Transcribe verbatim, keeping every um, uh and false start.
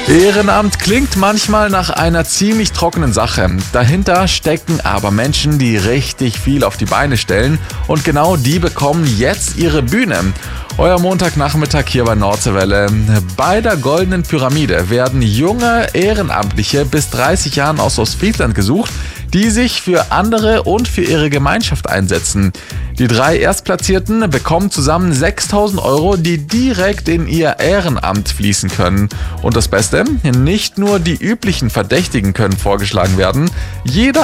Ehrenamt klingt manchmal nach einer ziemlich trockenen Sache. Dahinter stecken aber Menschen, die richtig viel auf die Beine stellen, und genau die bekommen jetzt ihre Bühne. Euer Montagnachmittag hier bei Nordseewelle. Bei der Goldenen Pyramide werden junge Ehrenamtliche bis dreißig Jahren aus Ostfriesland gesucht, die sich für andere und für ihre Gemeinschaft einsetzen. Die drei Erstplatzierten bekommen zusammen sechstausend Euro, die direkt in ihr Ehrenamt fließen können. Und das Beste, nicht nur die üblichen Verdächtigen können vorgeschlagen werden. Jeder